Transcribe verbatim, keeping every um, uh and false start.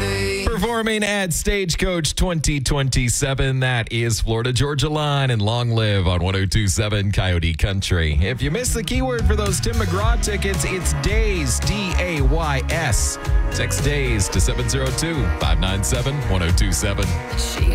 Performing at Stagecoach twenty twenty-seven, that is Florida Georgia Line and Long Live on one oh two point seven Coyote Country. If you missed the keyword for those Tim McGraw tickets, it's DAYS, D A Y S. Text DAYS to seven oh two, five nine seven, one oh two seven. She